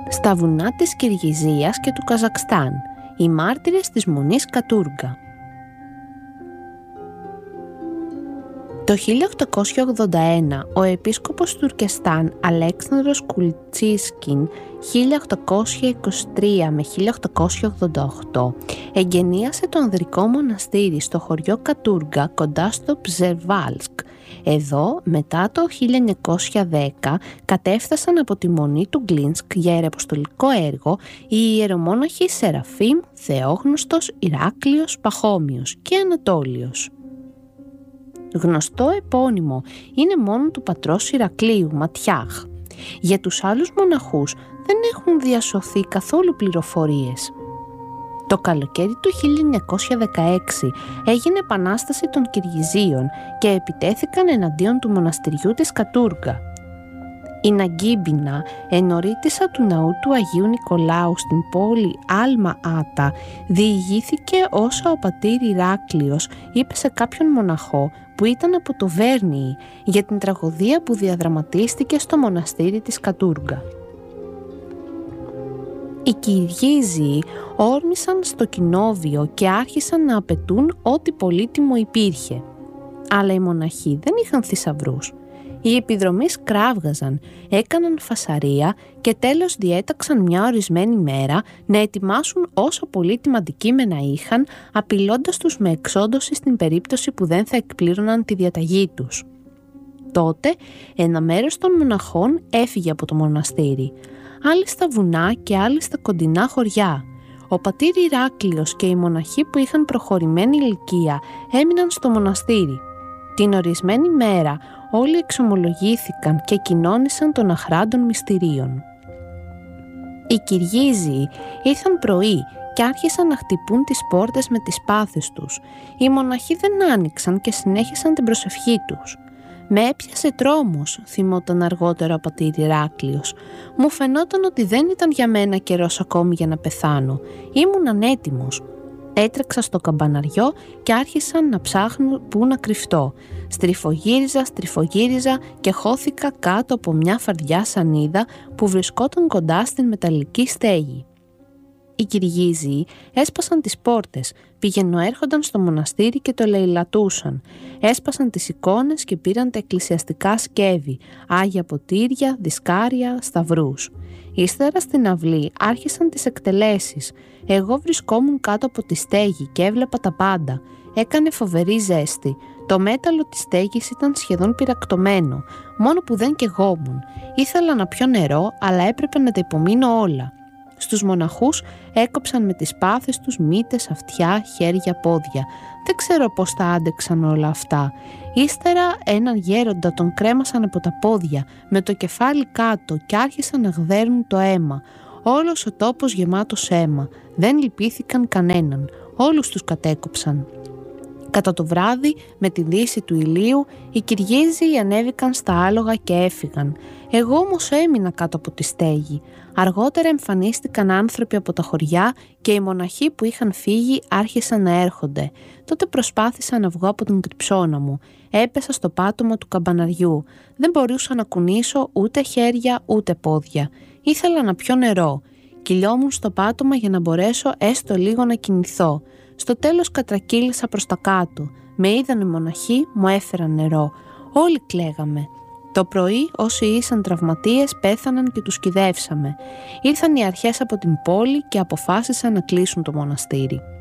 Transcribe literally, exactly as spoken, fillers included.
Στα βουνά της Κυργιζίας και του Καζακστάν, οι μάρτυρες της Μονής Κατούργα. Το χίλια οκτακόσια ογδόντα ένα, ο επίσκοπος του Τουρκεστάν Αλέξανδρος Κουλτσίσκιν χίλια οκτακόσια είκοσι τρία με χίλια οκτακόσια ογδόντα οκτώ εγκαινίασε το ανδρικό μοναστήρι στο χωριό Κατούργα κοντά στο Ψερβάλσκ. Εδώ, μετά το χίλια εννιακόσια δέκα, κατέφτασαν από τη Μονή του Γκλίνσκ για ιεραποστολικό έργο οι ιερομόναχοι Σεραφείμ, Θεόγνωστος, Ηράκλειος, Παχώμιος και Ανατόλιος. Γνωστό επώνυμο είναι μόνο του πατρός Ηρακλείου, Ματιάχ. Για τους άλλους μοναχούς δεν έχουν διασωθεί καθόλου πληροφορίες. Το καλοκαίρι του χίλια εννιακόσια δεκαέξι έγινε επανάσταση των Κυργιζίων και επιτέθηκαν εναντίον του μοναστηριού της Κατούργα. Η Ναγκίμπινα, ενορίτισσα του ναού του Αγίου Νικολάου στην πόλη Άλμα Άτα, διηγήθηκε όσα ο πατήρ Ηράκλειος είπε σε κάποιον μοναχό που ήταν από το Βέρνιη για την τραγωδία που διαδραματίστηκε στο μοναστήρι της Κατούργα. Οι Κυργίζοι όρμησαν στο κοινόβιο και άρχισαν να απαιτούν ό,τι πολύτιμο υπήρχε. Αλλά οι μοναχοί δεν είχαν θησαυρούς. Οι επιδρομείς κράβγαζαν, έκαναν φασαρία και τέλος διέταξαν μια ορισμένη μέρα να ετοιμάσουν όσο πολύτιμα αντικείμενα είχαν, απειλώντας τους με εξόντωση στην περίπτωση που δεν θα εκπλήρωναν τη διαταγή τους. Τότε ένα μέρος των μοναχών έφυγε από το μοναστήρι, άλλοι στα βουνά και άλλοι στα κοντινά χωριά. Ο πατήρ Ηράκλειος και οι μοναχοί που είχαν προχωρημένη ηλικία έμειναν στο μοναστήρι. Την ορισμένη μέρα όλοι εξομολογήθηκαν και κοινώνησαν των αχράντων μυστηρίων. Οι Κυργίζοι ήρθαν πρωί και άρχισαν να χτυπούν τις πόρτες με τις σπάθες τους. Οι μοναχοί δεν άνοιξαν και συνέχισαν την προσευχή τους. «Με έπιασε τρόμος», θυμόταν αργότερα ο πατήρ Ηράκλειος. «Μου φαινόταν ότι δεν ήταν για μένα καιρός ακόμη για να πεθάνω. Ήμουν ανέτοιμος. Έτρεξα στο καμπαναριό και άρχισαν να ψάχνω πού να κρυφτώ. Στριφογύριζα, στριφογύριζα και χώθηκα κάτω από μια φαρδιά σανίδα που βρισκόταν κοντά στην μεταλλική στέγη. Οι Κυργίζοι έσπασαν τις πόρτες, πηγαινοέρχονταν στο μοναστήρι και το λαιλατούσαν. Έσπασαν τις εικόνες και πήραν τα εκκλησιαστικά σκεύη, άγια ποτήρια, δισκάρια, σταυρούς. Ύστερα στην αυλή άρχισαν τις εκτελέσεις. Εγώ βρισκόμουν κάτω από τη στέγη και έβλεπα τα πάντα. Έκανε φοβερή ζέστη. Το μέταλλο της στέγης ήταν σχεδόν πυρακτωμένο, μόνο που δεν καιγόμουν. Ήθελα να πιω νερό, αλλά έπρεπε να τα υπομείνω όλα. Στους μοναχούς έκοψαν με τις πάθες τους μύτες, αυτιά, χέρια, πόδια. Δεν ξέρω πώς τα άντεξαν όλα αυτά. Ύστερα έναν γέροντα τον κρέμασαν από τα πόδια, με το κεφάλι κάτω και άρχισαν να γδέρνουν το αίμα. Όλος ο τόπος γεμάτος αίμα. Δεν λυπήθηκαν κανέναν. Όλους τους κατέκοψαν. Κατά το βράδυ, με τη δύση του ηλίου, οι Κυργίζοι ανέβηκαν στα άλογα και έφυγαν. Εγώ όμως έμεινα κάτω από τη στέγη. Αργότερα εμφανίστηκαν άνθρωποι από τα χωριά και οι μοναχοί που είχαν φύγει άρχισαν να έρχονται. Τότε προσπάθησα να βγω από την κρυψώνα μου. Έπεσα στο πάτωμα του καμπαναριού. Δεν μπορούσα να κουνήσω ούτε χέρια ούτε πόδια. Ήθελα να πιω νερό. Κυλιόμουν στο πάτωμα για να μπορέσω έστω λίγο να κινηθώ. Στο τέλος κατρακύλησα προς τα κάτω. Με είδαν οι μοναχοί, μου έφεραν νερό. Όλοι κλαίγαμε. Το πρωί όσοι ήσαν τραυματίες πέθαναν και τους κυδεύσαμε. Ήρθαν οι αρχές από την πόλη και αποφάσισαν να κλείσουν το μοναστήρι.